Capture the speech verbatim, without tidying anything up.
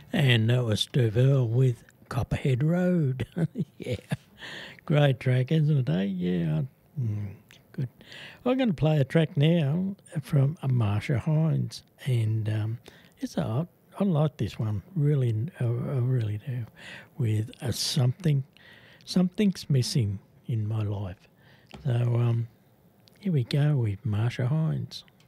And that was Duvel with Copperhead Road. Yeah, great track, isn't it? Eh? Yeah, mm, good. I'm going to play a track now from Marsha Hines, and um, it's a, I like this one, really, I, I really do. With a something, something's missing in my life. So um, here we go with Marsha Hines.